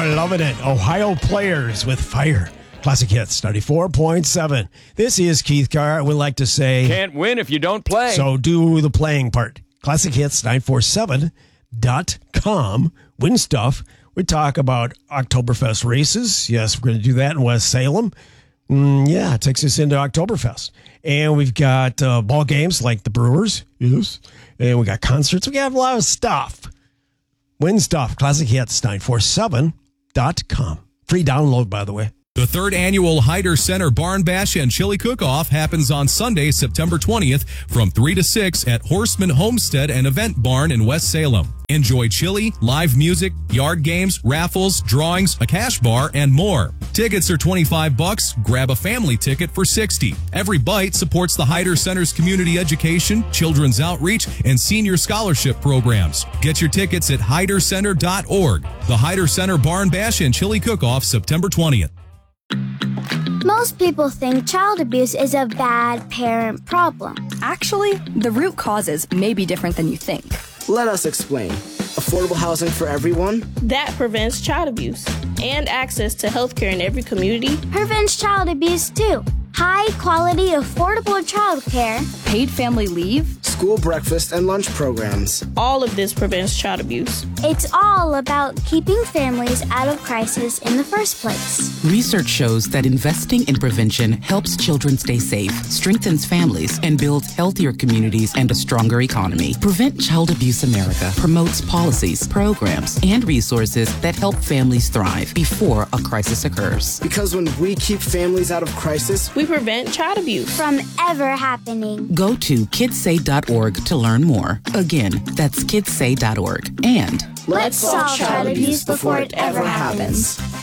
loving it. Ohio Players with Fire. Classic Hits 94.7. This is Keith Carr. I would like to say, can't win if you don't play. So do the playing part. ClassicHits947.com. Win stuff. We talk about Oktoberfest races. Yes, we're going to do that in West Salem. It takes us into Oktoberfest. And we've got ball games like the Brewers. Yes. And we got concerts. We have a lot of stuff. Win stuff. ClassicHits947.com. Free download, by the way. The third annual Hyder Center Barn Bash and Chili Cook-Off happens on Sunday, September 20th from 3 to 6 at Horseman Homestead and Event Barn in West Salem. Enjoy chili, live music, yard games, raffles, drawings, a cash bar, and more. Tickets are $25. Grab a family ticket for $60. Every bite supports the Hyder Center's community education, children's outreach, and senior scholarship programs. Get your tickets at hydercenter.org. The Hyder Center Barn Bash and Chili Cook-Off, September 20th. Most people think child abuse is a bad parent problem. Actually, the root causes may be different than you think. Let us explain. Affordable housing for everyone? That prevents child abuse. And access to health care in every community prevents child abuse too. High quality, affordable child care. Paid family leave. School breakfast and lunch programs. All of this prevents child abuse. It's all about keeping families out of crisis in the first place. Research shows that investing in prevention helps children stay safe, strengthens families, and builds healthier communities and a stronger economy. Prevent Child Abuse America promotes policies, programs, and resources that help families thrive before a crisis occurs. Because when we keep families out of crisis, we prevent child abuse from ever happening. Go to kidssay.org to learn more. Again, that's kidssay.org. And let's solve child abuse before it ever happens.